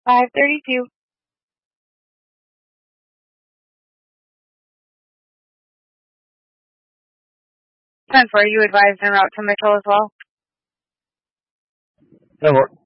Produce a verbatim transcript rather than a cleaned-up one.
five thirty-two. ten four, you advised en route to Mitchell as well? ten four.